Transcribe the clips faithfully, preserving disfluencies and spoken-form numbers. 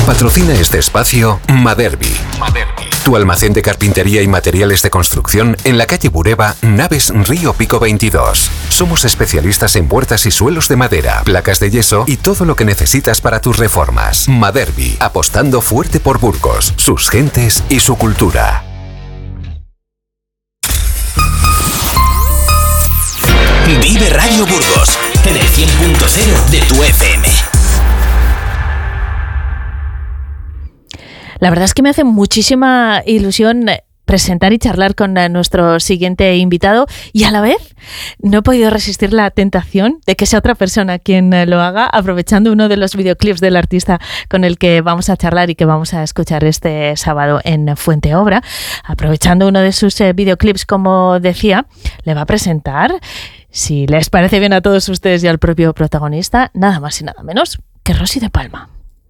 Patrocina este espacio Maderbi. Maderbi. Tu almacén de carpintería y materiales de construcción en la calle Bureba, Naves Río Pico veintidós. Somos especialistas en puertas y suelos de madera, placas de yeso y todo lo que necesitas para tus reformas. Maderbi, apostando fuerte por Burgos, sus gentes y su cultura. Vive Radio Burgos en el cien punto cero de tu F M. La verdad es que me hace muchísima ilusión presentar y charlar con nuestro siguiente invitado y a la vez no he podido resistir la tentación de que sea otra persona quien lo haga, aprovechando uno de los videoclips del artista con el que vamos a charlar y que vamos a escuchar este sábado en Fuenteobra. Aprovechando uno de sus eh, videoclips, como decía, le va a presentar, si les parece bien a todos ustedes y al propio protagonista, nada más y nada menos que Rosy de Palma.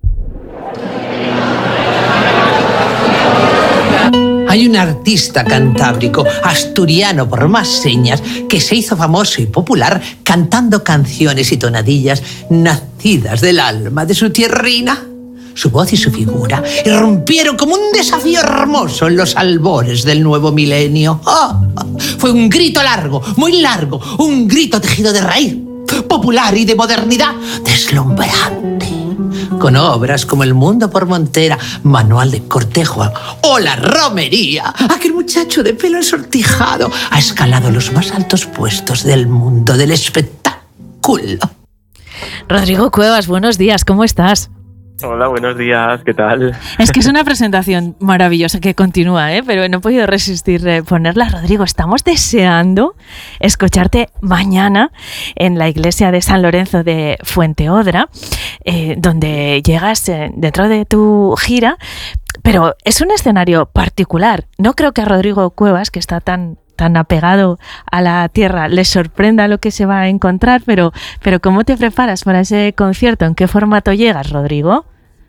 Hay un artista cantábrico, asturiano por más señas, que se hizo famoso y popular cantando canciones y tonadillas nacidas del alma de su tierrina. Su voz y su figura irrumpieron como un desafío hermoso en los albores del nuevo milenio. ¡Oh! Fue un grito largo, muy largo, un grito tejido de raíz, popular y de modernidad, deslumbrante. Con obras como El mundo por Montera, Manual de cortejo o La romería, aquel muchacho de pelo ensortijado ha escalado los más altos puestos del mundo del espectáculo. Rodrigo Cuevas, buenos días, ¿cómo estás? Hola, buenos días, ¿qué tal? Es que es una presentación maravillosa que continúa, ¿eh? Pero no he podido resistir eh, ponerla. Rodrigo, estamos deseando escucharte mañana en la iglesia de San Lorenzo de Fuenteodra, eh, donde llegas eh, dentro de tu gira, pero es un escenario particular. No creo que a Rodrigo Cuevas, que está tan tan apegado a la tierra, le sorprenda lo que se va a encontrar, pero, pero ¿cómo te preparas para ese concierto? ¿En qué formato llegas, Rodrigo?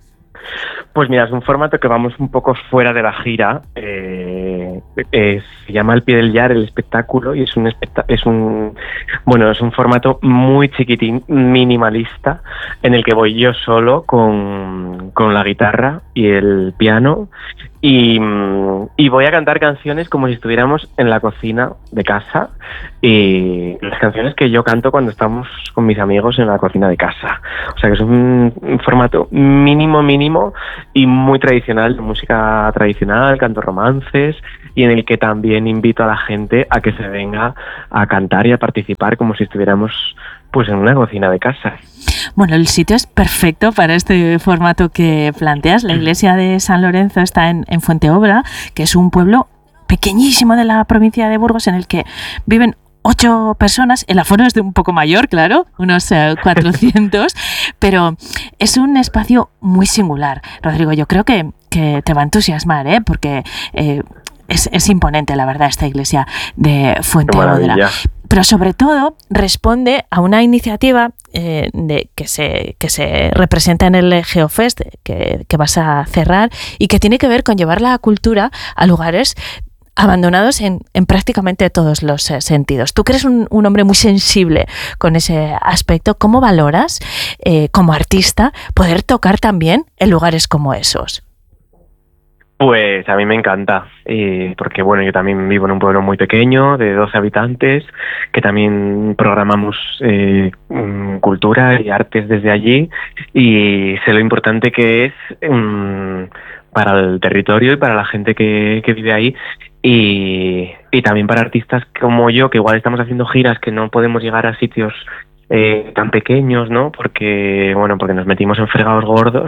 Pues mira, es un formato que vamos un poco fuera de la gira. Eh, eh, se llama Al pie del yar el espectáculo y es un espectá- es un bueno es un formato muy chiquitín, minimalista, en el que voy yo solo con, con la guitarra y el piano y, y voy a cantar canciones como si estuviéramos en la cocina de casa, y las canciones que yo canto cuando estamos con mis amigos en la cocina de casa. O sea que es un, un formato mínimo, mínimo y muy tradicional, de música tradicional, canto romances, y en el que también invito a la gente a que se venga a cantar y a participar como si estuviéramos pues en una cocina de casa. Bueno, el sitio es perfecto para este formato que planteas. La iglesia de San Lorenzo está en, en Fuenteobra, que es un pueblo pequeñísimo de la provincia de Burgos en el que viven ocho personas. El aforo es de un poco mayor, claro, unos eh, cuatrocientos, pero es un espacio muy singular. Rodrigo, yo creo que, que te va a entusiasmar, ¿eh? Porque eh, es, es imponente, la verdad, esta iglesia de Fuenteodra. Pero sobre todo responde a una iniciativa eh, de, que, se, que se representa en el Geofest, que, que vas a cerrar, y que tiene que ver con llevar la cultura a lugares abandonados en, en prácticamente todos los eh, sentidos. Tú que eres un, un hombre muy sensible con ese aspecto, ¿cómo valoras eh, como artista poder tocar también en lugares como esos? Pues a mí me encanta, eh, porque bueno, yo también vivo en un pueblo muy pequeño, de doce habitantes, que también programamos eh, cultura y artes desde allí, y sé lo importante que es um, para el territorio y para la gente que, que vive ahí, y, y también para artistas como yo, que igual estamos haciendo giras que no podemos llegar a sitios Eh, tan pequeños, ¿no? Porque, bueno, porque nos metimos en fregados gordos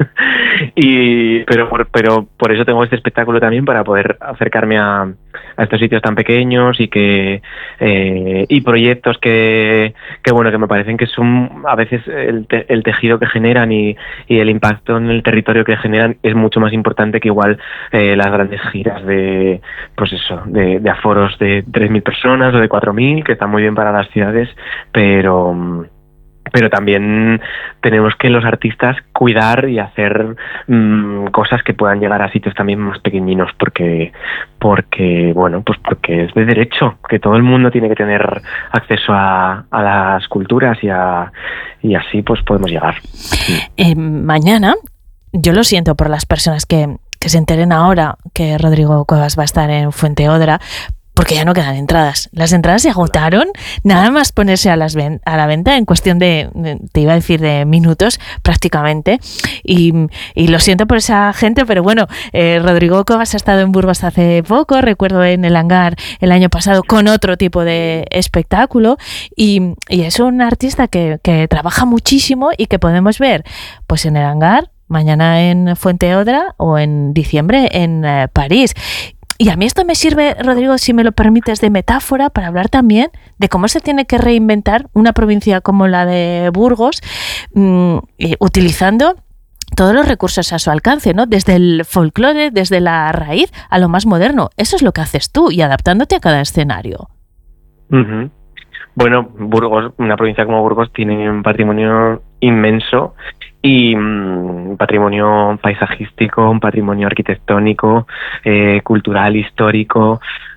y pero por, pero por eso tengo este espectáculo también, para poder acercarme a, a estos sitios tan pequeños y que eh, y proyectos que, que, bueno, que me parecen que son a veces el, te, el tejido que generan y, y el impacto en el territorio que generan es mucho más importante que igual eh, las grandes giras de, pues eso, de, de aforos de tres mil personas o de cuatro mil, que están muy bien para las ciudades, pero pero también tenemos que los artistas cuidar y hacer mmm, cosas que puedan llegar a sitios también más pequeñinos, porque porque bueno, pues porque es de derecho que todo el mundo tiene que tener acceso a, a las culturas, y a y así pues podemos llegar. Eh, mañana yo lo siento por las personas que, que se enteren ahora que Rodrigo Cuevas va a estar en Fuenteodra, porque ya no quedan entradas. Las entradas se agotaron, nada más ponerse a, las ven- a la venta en cuestión de, de, te iba a decir, de minutos prácticamente. Y, y lo siento por esa gente, pero bueno, eh, Rodrigo Cuevas ha estado en Burgos hace poco, recuerdo en el Hangar el año pasado con otro tipo de espectáculo, y, y es un artista que, que trabaja muchísimo y que podemos ver pues en el Hangar, mañana en Fuenteodra o en diciembre en eh, París. Y a mí esto me sirve, Rodrigo, si me lo permites, de metáfora para hablar también de cómo se tiene que reinventar una provincia como la de Burgos, mmm, utilizando todos los recursos a su alcance, ¿no? Desde el folclore, desde la raíz a lo más moderno. Eso es lo que haces tú y adaptándote a cada escenario. Uh-huh. Bueno, Burgos, una provincia como Burgos tiene un patrimonio inmenso y un patrimonio paisajístico, un patrimonio arquitectónico, eh, cultural, histórico.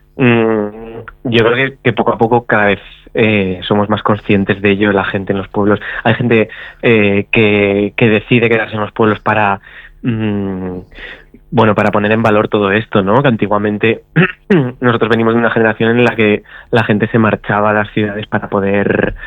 Mm, yo creo que, que poco a poco cada vez eh, somos más conscientes de ello, la gente en los pueblos. Hay gente eh, que, que decide quedarse en los pueblos para... Mm, bueno, para poner en valor todo esto, ¿no? Que antiguamente nosotros venimos de una generación en la que la gente se marchaba a las ciudades para poder,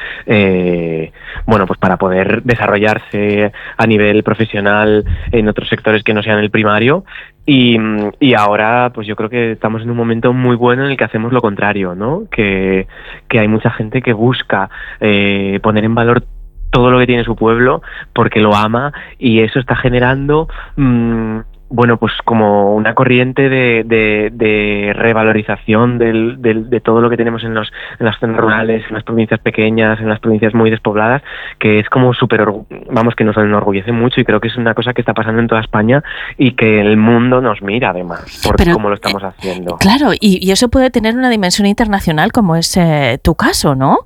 eh, bueno, pues para poder desarrollarse a nivel profesional en otros sectores que no sean el primario. Y, y ahora, pues yo creo que estamos en un momento muy bueno en el que hacemos lo contrario, ¿no? Que, que hay mucha gente que busca eh, poner en valor todo lo que tiene su pueblo porque lo ama, y eso está generando... Mmm, bueno, pues como una corriente de, de, de revalorización del, del, de todo lo que tenemos en, los, en las zonas rurales, en las provincias pequeñas, en las provincias muy despobladas, que es como súper, vamos, que nos enorgullece mucho, y creo que es una cosa que está pasando en toda España y que el mundo nos mira además por Pero, cómo lo estamos haciendo. Claro, y, y eso puede tener una dimensión internacional como es eh, tu caso, ¿no?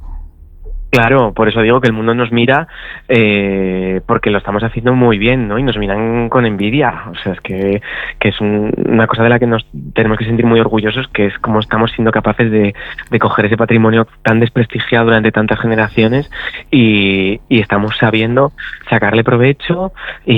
Claro, por eso digo que el mundo nos mira eh, porque lo estamos haciendo muy bien, ¿no? Y nos miran con envidia. O sea, es que, que es un, una cosa de la que nos tenemos que sentir muy orgullosos, que es cómo estamos siendo capaces de, de coger ese patrimonio tan desprestigiado durante tantas generaciones y, y estamos sabiendo sacarle provecho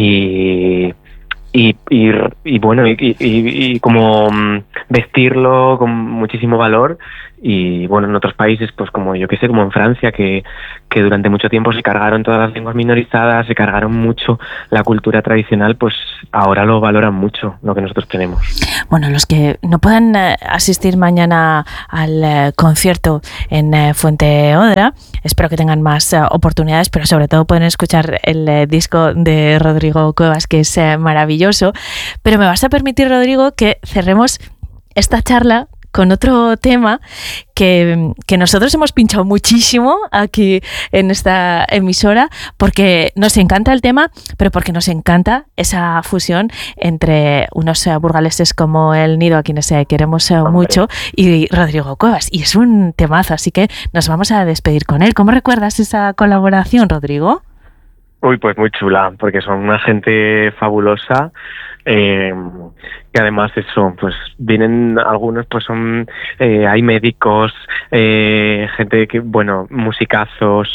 y... Y, y, y bueno, y, y, y como vestirlo con muchísimo valor. Y bueno, en otros países, pues como yo que sé, como en Francia, que, que durante mucho tiempo se cargaron todas las lenguas minorizadas, se cargaron mucho la cultura tradicional, pues ahora lo valoran mucho, lo que nosotros tenemos. Bueno, los que no puedan asistir mañana al eh, concierto en eh, Fuenteodra, espero que tengan más eh, oportunidades, pero sobre todo pueden escuchar el eh, disco de Rodrigo Cuevas, que es eh, maravilloso. Pero me vas a permitir, Rodrigo, que cerremos esta charla con otro tema que, que nosotros hemos pinchado muchísimo aquí en esta emisora, porque nos encanta el tema, pero porque nos encanta esa fusión entre unos uh, burgaleses como El Nido, a quienes uh, queremos uh, mucho, y Rodrigo Cuevas. Y es un temazo, así que nos vamos a despedir con él. ¿Cómo recuerdas esa colaboración, Rodrigo? Uy, pues muy chula, porque son una gente fabulosa. Eh, que además eso, pues vienen algunos, pues son, eh, hay médicos, eh, gente que, bueno, musicazos,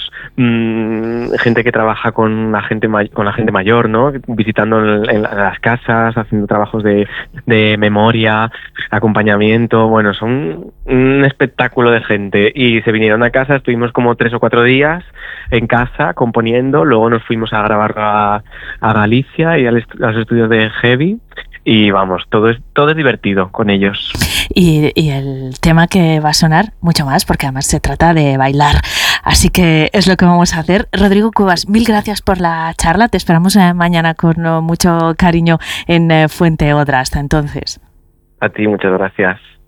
mmm, gente que trabaja con la gente may- con la gente mayor, ¿no? Visitando en, en las casas, haciendo trabajos de, de memoria, acompañamiento, bueno, son un espectáculo de gente. Y se vinieron a casa, estuvimos como tres o cuatro días en casa componiendo, luego nos fuimos a grabar a, a Galicia y a los estudios de Heavy. Y vamos, todo es todo es divertido con ellos. Y, y el tema que va a sonar mucho más, porque además se trata de bailar. Así que es lo que vamos a hacer. Rodrigo Cuevas, mil gracias por la charla. Te esperamos eh, mañana con uh, mucho cariño en eh, Fuenteodra. Hasta entonces. A ti, muchas gracias.